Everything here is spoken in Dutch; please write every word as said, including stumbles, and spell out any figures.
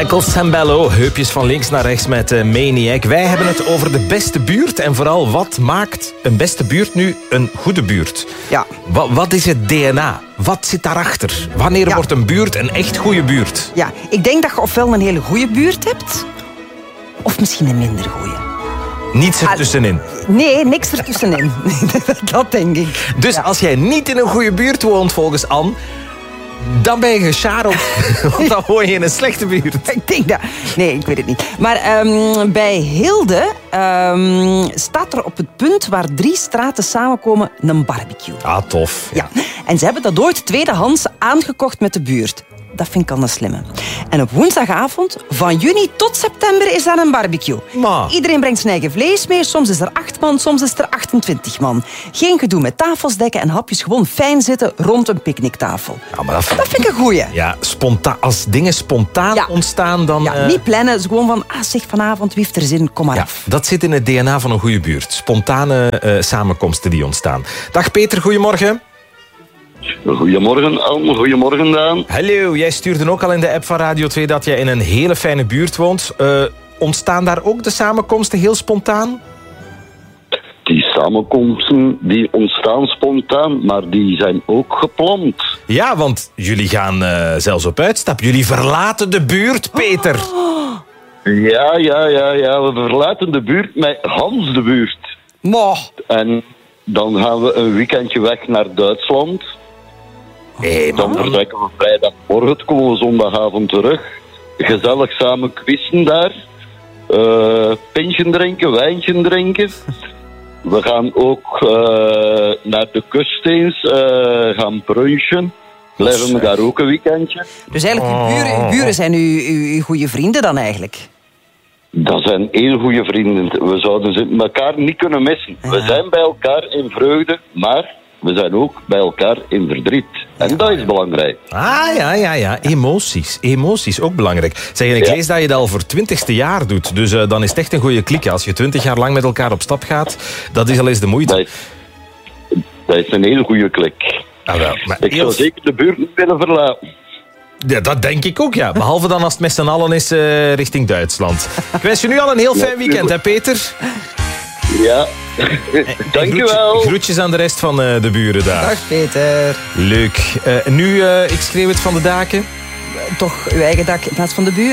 Michael Sambello, heupjes van links naar rechts met uh, Maniac. Wij hebben het over de beste buurt en vooral wat maakt een beste buurt nu een goede buurt. Ja. Wat, wat is het D N A? Wat zit daarachter? Wanneer ja. wordt een buurt een echt goede buurt? Ja, ik denk dat je ofwel een hele goede buurt hebt, of misschien een minder goede. Niets ertussenin. Nee, niks ertussenin. Dat denk ik. Dus ja. als jij niet in een goede buurt woont, volgens Anne, dan ben je gescharreld. Want dan woon je in een slechte buurt. Ik denk dat... Nee, ik weet het niet. Maar um, bij Hilde um, staat er op het punt waar drie straten samenkomen een barbecue. Ah, tof. Ja. ja. En ze hebben dat ooit tweedehands aangekocht met de buurt. Dat vind ik al een slimme. En op woensdagavond, van juni tot september, is daar een barbecue. Ma. Iedereen brengt zijn eigen vlees mee. Soms is er acht man, soms is er achtentwintig man. Geen gedoe met tafels dekken en hapjes. Gewoon fijn zitten rond een picknicktafel. Ja, maar dat, dat vind ik een goeie. Ja, spontaan, als dingen spontaan ja. ontstaan, dan... Ja, uh... niet plannen. Dus gewoon van, ah, zeg, vanavond, wie heeft er zin, kom maar ja, af. Dat zit in het D N A van een goede buurt. Spontane uh, samenkomsten die ontstaan. Dag Peter, goedemorgen. Goedemorgen, Anne. Goedemorgen, Daan. Hallo, jij stuurde ook al in de app van Radio twee dat jij in een hele fijne buurt woont. Uh, ontstaan daar ook de samenkomsten heel spontaan? Die samenkomsten die ontstaan spontaan, maar die zijn ook gepland. Ja, want jullie gaan uh, zelfs op uitstap. Jullie verlaten de buurt, Peter. Oh. Ja, ja, ja, ja. We verlaten de buurt met Hans de buurt. Mo. En dan gaan we een weekendje weg naar Duitsland. Hey, dan vertrekken we vrijdagmorgen, komen we zondagavond terug. Gezellig samen quizzen daar. Uh, pintje drinken, wijntje drinken. We gaan ook uh, naar de kust eens uh, gaan brunchen. Blijven we daar ook een weekendje. Dus eigenlijk, uw buren, uw buren zijn uw, uw, uw goede vrienden dan eigenlijk? Dat zijn heel goede vrienden. We zouden ze elkaar niet kunnen missen. We zijn bij elkaar in vreugde, maar we zijn ook bij elkaar in verdriet. En ja. dat is belangrijk. Ah, ja, ja, ja. Emoties. Emoties, ook belangrijk. Zeg, ik lees ja. dat je dat al voor twintigste jaar doet. Dus uh, dan is het echt een goede klik. Als je twintig jaar lang met elkaar op stap gaat, dat is al eens de moeite. Dat is, dat is een hele goede klik. Ah, wel, maar ik zou zeker de buurt niet willen verlaten. Ja, dat denk ik ook, ja. Behalve dan als het met z'n allen is uh, richting Duitsland. Ik wens je nu al een heel fijn weekend, hè, Peter? Ja, dankjewel. Groetjes aan de rest van uh, de buren daar. Dag, Peter. Leuk. Uh, nu, uh, ik schreeuw het van de daken. Toch uw eigen dak in plaats van de buren.